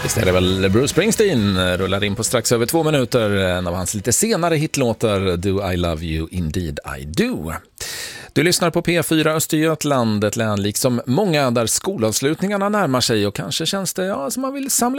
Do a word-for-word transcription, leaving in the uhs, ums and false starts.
Visst är det väl Bruce Springsteen rullar in på strax över två minuter. En av hans lite senare hitlåtar, Do I Love You Indeed I Do. Du lyssnar på P fyra Östergötland, ett län liksom många där skolavslutningarna närmar sig och kanske känns det ja, som man vill samla